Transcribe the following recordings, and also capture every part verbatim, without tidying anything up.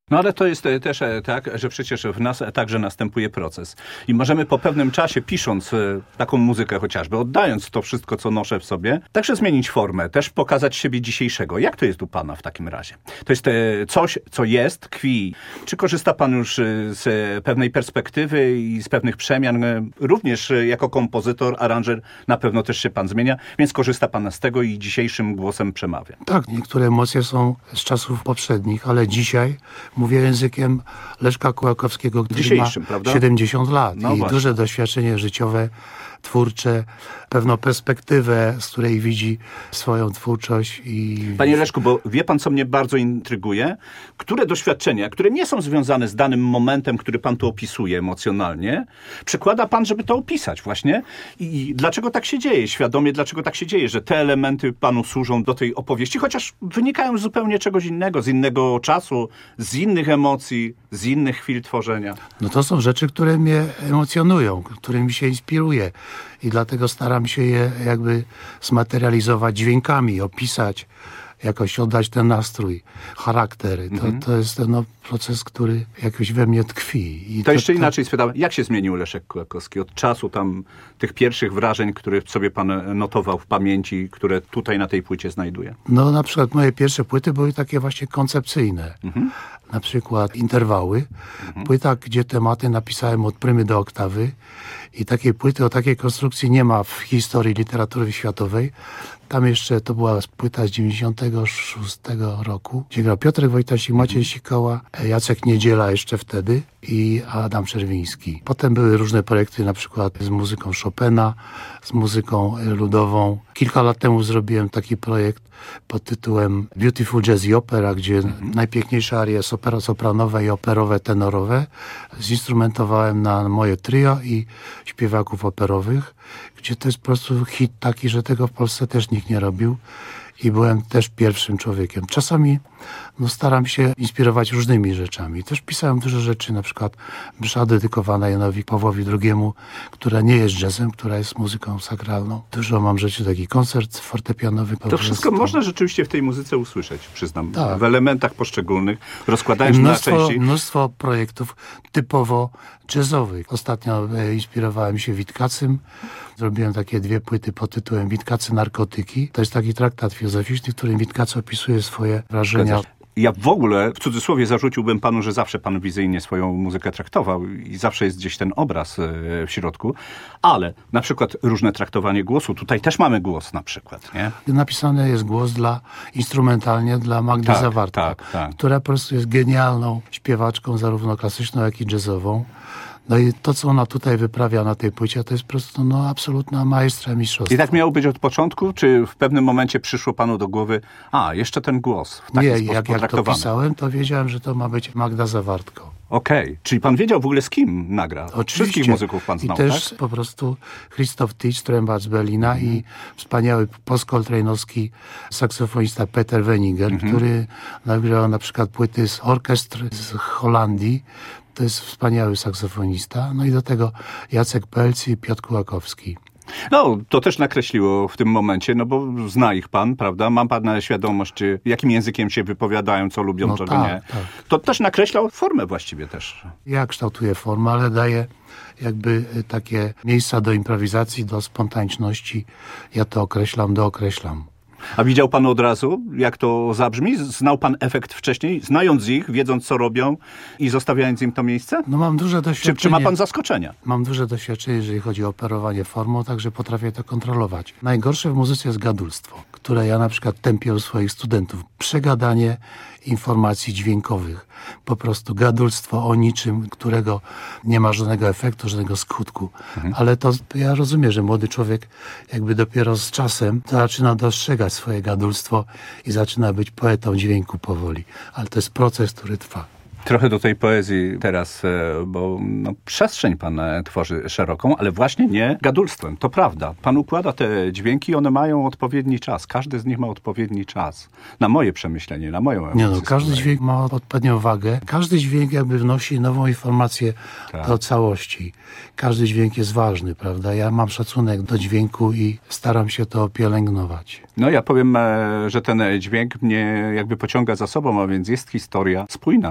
No ale to jest też tak, że przecież w nas także następuje proces. I możemy po pewnym czasie, pisząc taką muzykę chociażby, oddając to wszystko, co noszę w sobie, także zmienić formę, też pokazać siebie dzisiejszego. Jak to jest u pana w takim razie? To jest coś, co jest, tkwi. Czy korzysta pan już z pewnej perspektywy i z pewnych przemian? Również jako kompozytor, aranżer na pewno też się pan zmienia, więc korzysta pan z tego i dzisiejszym głosem przemawia. Tak, niektóre emocje są z czasów poprzednich, ale dzisiaj mówię językiem Leszka Kołakowskiego, który Dzisiejszym, ma prawda? siedemdziesiąt lat No i właśnie. duże doświadczenie życiowe, twórcze, pewną perspektywę, z której widzi swoją twórczość. I Panie Leszku, bo wie pan, co mnie bardzo intryguje? Które doświadczenia, które nie są związane z danym momentem, który pan tu opisuje emocjonalnie, przykłada pan, żeby to opisać właśnie? I dlaczego tak się dzieje? Świadomie, dlaczego tak się dzieje, że te elementy panu służą do tej opowieści, chociaż wynikają z zupełnie czegoś innego, z innego czasu, z innych emocji, z innych chwil tworzenia. No to są rzeczy, które mnie emocjonują, którymi się inspiruję i dlatego staram się je jakby zmaterializować dźwiękami, opisać, jakoś oddać ten nastrój, charaktery. To, Mhm. to jest ten no, proces, który jakoś we mnie tkwi. I To jeszcze inaczej spytam, jak się zmienił Leszek Kołakowski od czasu tam tych pierwszych wrażeń, które sobie pan notował w pamięci, które tutaj na tej płycie znajduje? No na przykład moje pierwsze płyty były takie właśnie koncepcyjne. Mhm. Na przykład interwały. Mhm. Płyta, gdzie tematy napisałem od prymy do oktawy. I takiej płyty o takiej konstrukcji nie ma w historii literatury światowej. Tam jeszcze to była płyta z dziewięćdziesiątego szóstego roku, gdzie grał Piotrek Wojtasik, Maciej Sikoła, Jacek Niedziela jeszcze wtedy i Adam Czerwiński. Potem były różne projekty, na przykład z muzyką Chopina, z muzyką ludową. Kilka lat temu zrobiłem taki projekt pod tytułem Beautiful Jazz i Opera, gdzie najpiękniejsze arie sopra- sopranowe i operowe, tenorowe zinstrumentowałem na moje trio i śpiewaków operowych, gdzie to jest po prostu hit taki, że tego w Polsce też nikt nie robił i byłem też pierwszym człowiekiem. Czasami no, staram się inspirować różnymi rzeczami. Też pisałem dużo rzeczy, na przykład msza dedykowana Janowi Pawłowi drugiemu, która nie jest jazzem, która jest muzyką sakralną. Dużo mam rzeczy, taki koncert fortepianowy. To wszystko można rzeczywiście w tej muzyce usłyszeć, przyznam. Tak. W elementach poszczególnych, rozkładając na Mnóstwo, części. mnóstwo projektów typowo jazzowych. Ostatnio e, inspirowałem się Witkacym. Zrobiłem takie dwie płyty pod tytułem Witkacy narkotyki. To jest taki traktat filozoficzny, w którym Witkacy opisuje swoje wrażenia. Ja w ogóle, w cudzysłowie, zarzuciłbym panu, że zawsze pan wizyjnie swoją muzykę traktował i zawsze jest gdzieś ten obraz w środku, ale na przykład różne traktowanie głosu. Tutaj też mamy głos na przykład, nie? Napisany jest głos dla, instrumentalnie dla Magdy Tak, Zawarta, tak, tak. która po prostu jest genialną śpiewaczką, zarówno klasyczną, jak i jazzową. No i to, co ona tutaj wyprawia na tej płycie, to jest po prostu no, absolutna maestra mistrzostwa. I tak miało być od początku, czy w pewnym momencie przyszło panu do głowy, a, jeszcze ten głos w taki Nie, sposób jak, jak to potraktowany? pisałem, to wiedziałem, że to ma być Magda Zawartko. Okej, okay. Czyli pan wiedział w ogóle, z kim nagra? Oczywiście. Wszystkich muzyków pan znał, I też tak? po prostu Christoph Titsch, trębacz z Berlina mm. i wspaniały postkoltrejnowski saksofonista Peter Weniger, mm-hmm. który nagrał na przykład płyty z orkiestr z Holandii. To jest wspaniały saksofonista. No i do tego Jacek Pelc i Piotr Kołakowski. No, to też nakreśliło w tym momencie, no bo zna ich pan, prawda? Ma pan świadomość, jakim językiem się wypowiadają, co lubią, no czego tak, nie. Tak. To też nakreślał formę właściwie też. Ja kształtuję formę, ale daję jakby takie miejsca do improwizacji, do spontaniczności. Ja to określam, dookreślam. A widział pan od razu, jak to zabrzmi? Znał pan efekt wcześniej, znając ich, wiedząc, co robią i zostawiając im to miejsce? No mam duże doświadczenie. Czy, czy ma pan zaskoczenia? Mam duże doświadczenie, jeżeli chodzi o operowanie formą, także potrafię to kontrolować. Najgorsze w muzyce jest gadulstwo, które ja na przykład tępię u swoich studentów. Przegadanie informacji dźwiękowych. Po prostu gadulstwo o niczym, którego nie ma żadnego efektu, żadnego skutku. Mhm. Ale to ja rozumiem, że młody człowiek jakby dopiero z czasem zaczyna dostrzegać swoje gadulstwo i zaczyna być poetą dźwięku powoli. Ale to jest proces, który trwa. Trochę do tej poezji teraz, bo no, przestrzeń pan tworzy szeroką, ale właśnie nie gadulstwem. To prawda. Pan układa te dźwięki, one mają odpowiedni czas. Każdy z nich ma odpowiedni czas. Na moje przemyślenie, na moją emocję. Nie no, każdy dźwięk ma odpowiednią wagę. Każdy dźwięk jakby wnosi nową informację tak. do całości. Każdy dźwięk jest ważny, prawda? Ja mam szacunek do dźwięku i staram się to pielęgnować. No ja powiem, że ten dźwięk mnie jakby pociąga za sobą, a więc jest historia spójna. Ja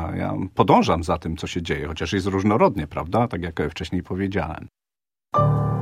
podążam za tym, co się dzieje, chociaż jest różnorodnie, prawda? Tak jak wcześniej powiedziałem.